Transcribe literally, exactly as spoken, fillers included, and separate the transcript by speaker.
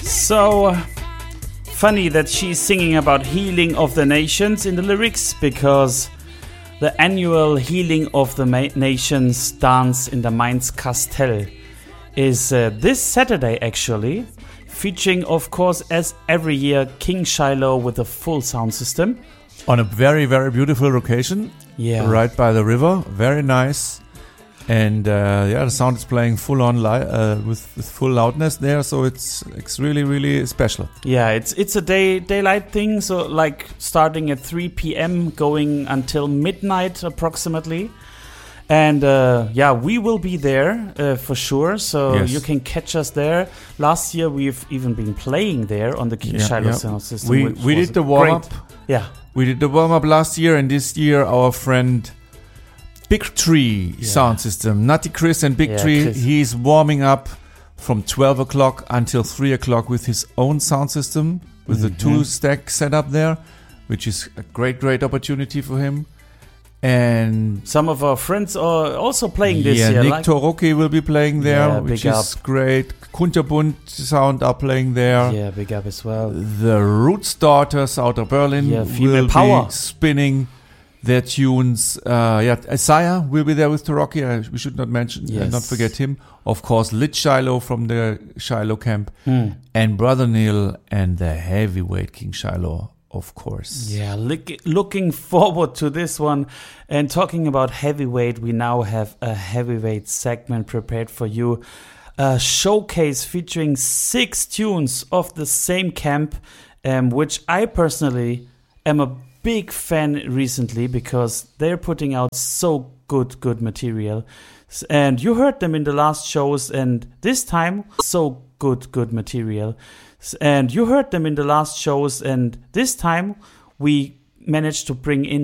Speaker 1: So funny that she's singing about healing of the nations in the lyrics, because the annual Healing of the Ma- Nations dance in the Mainz Castell is uh, this Saturday actually, featuring of course as every year King Shiloh with a full sound system.
Speaker 2: On a very, very beautiful location.
Speaker 1: Yeah.
Speaker 2: Right by the river. Very nice. And uh, yeah, the sound is playing full on li- uh, with, with full loudness there, so it's it's really really special.
Speaker 1: Yeah, it's it's a day daylight thing, so like starting at three p.m. going until midnight approximately. And uh, yeah, we will be there uh, for sure, so
Speaker 2: yes.
Speaker 1: you can catch us there. Last year we've even been playing there on the King
Speaker 2: yeah,
Speaker 1: Shiloh
Speaker 2: yeah.
Speaker 1: sound system.
Speaker 2: We we did the warm up.
Speaker 1: Yeah,
Speaker 2: we did the warm up last year, and this year our friend Big Tree
Speaker 1: yeah.
Speaker 2: sound system, Nutty Chris and Big
Speaker 1: yeah,
Speaker 2: Tree,
Speaker 1: Chris.
Speaker 2: he's warming up from twelve o'clock until three o'clock with his own sound system, with
Speaker 1: mm-hmm.
Speaker 2: the two stack setup there, which is a great, great opportunity for him. And
Speaker 1: some of our friends are also playing this
Speaker 2: yeah,
Speaker 1: year.
Speaker 2: Nick
Speaker 1: like
Speaker 2: Toroki will be playing there,
Speaker 1: yeah,
Speaker 2: which
Speaker 1: big
Speaker 2: is
Speaker 1: up.
Speaker 2: great. Kunterbund sound are playing there.
Speaker 1: Yeah, big up as well.
Speaker 2: The Roots Daughters out of Berlin
Speaker 1: yeah, female
Speaker 2: will
Speaker 1: power.
Speaker 2: be spinning their tunes. Uh, yeah, Isaiah will be there with Toroki. Uh, we should not mention,
Speaker 1: yes.
Speaker 2: uh, not forget him. Of course, Lit Shiloh from the Shiloh camp,
Speaker 1: mm.
Speaker 2: and Brother Neil and the heavyweight King Shiloh, of course.
Speaker 1: Yeah, look, looking forward to this one. And talking about heavyweight, we now have a heavyweight segment prepared for you. A showcase featuring six tunes of the same camp, um, which I personally am a big fan recently, because they're putting out so good, good material. And you heard them in the last shows, and this time, so good, good material. And you heard them in the last shows, and this time we managed to bring in